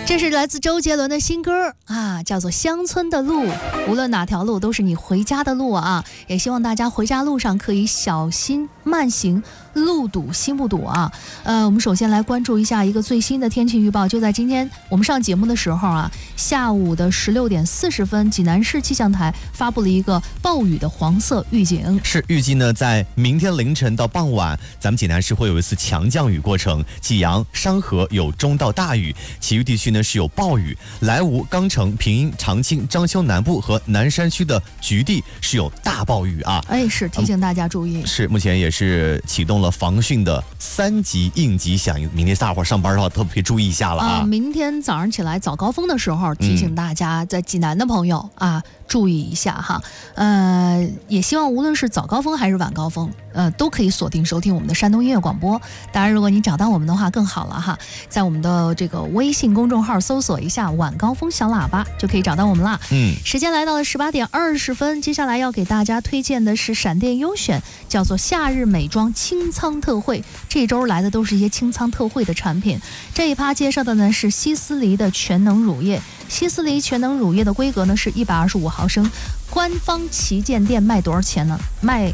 这是来自周杰伦的新歌啊，叫做《乡村的路》。无论哪条路都是你回家的路啊！也希望大家回家路上可以小心慢行，路堵心不堵啊。我们首先来关注一下一个最新的天气预报。就在今天我们上节目的时候啊，下午的16点40分，济南市气象台发布了一个暴雨的黄色预警。 是预计呢，在明天凌晨到傍晚，咱们济南市会有一次强降雨过程。济阳、商河有中到大雨，其余地区呢是有暴雨。莱芜、钢城、平阴、长青、章丘南部和南山区的局地是有大暴雨啊！ 是提醒大家注意。 是目前也是启动了防汛的3级应急响应，明天大伙上班的话特别注意一下了啊！ 明天早上起来早高峰的时候，提醒大家在济南的朋友注意一下哈。也希望无论是早高峰还是晚高峰，都可以锁定收听我们的山东音乐广播。当然，如果你找到我们的话更好了哈，在我们的这个微信公众号搜索一下晚高峰小喇叭就可以找到我们啦。时间来到了18点20分，接下来要给大家推荐的是闪电优选，叫做夏日美妆清仓特惠。这周来的都是一些清仓特惠的产品。这一趴介绍的呢是希思黎的全能乳液。希思黎全能乳液的规格呢是125毫升，官方旗舰店卖多少钱呢？卖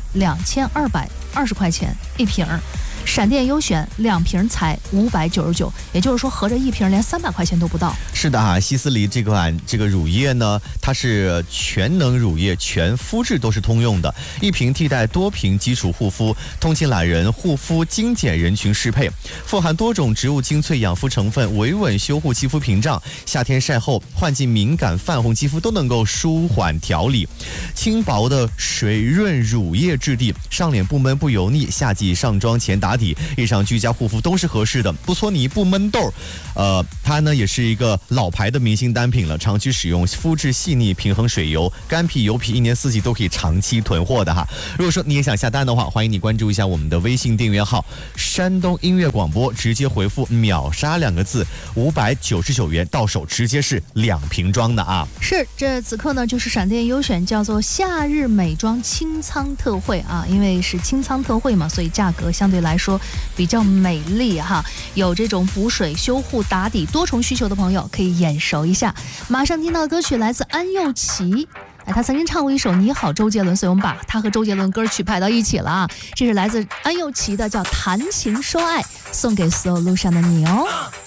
2220块钱一瓶。闪电优选2瓶才599，也就是说合着一瓶连300块钱都不到。 是的啊，希思黎这个乳液呢，它是全能乳液，全肤质都是通用的，一瓶替代多瓶基础护肤，通勤懒人护肤精简人群适配，富含多种植物精粹养肤成分，维稳修护肌肤屏障，夏天晒后换季敏感泛红肌肤都能够舒缓调理。轻薄的水润乳液质地，上脸不闷不油腻，夏季上妆前打底，日常居家护肤都是合适的，不搓泥不闷痘。它呢也是一个老牌的明星单品了，长期使用，肤质细腻，平衡水油，干皮油皮，1年4季都可以长期囤货的哈。如果说你也想下单的话，欢迎你关注一下我们的微信订阅号山东音乐广播，直接回复秒杀2个字，599元到手，直接是2瓶装的啊。 是，这此刻呢就是闪电优选叫做夏日美妆清仓特惠啊，因为是清仓特惠嘛，所以价格相对来说比较美丽哈。有这种补水、修护、打底多重需求的朋友可以眼熟一下。马上听到的歌曲来自安又琪，他曾经唱过一首《你好》周杰伦，所以我们把他和周杰伦歌曲排到一起了啊。这是来自安又琪的叫《谈情说爱》，送给所有路上的你哦。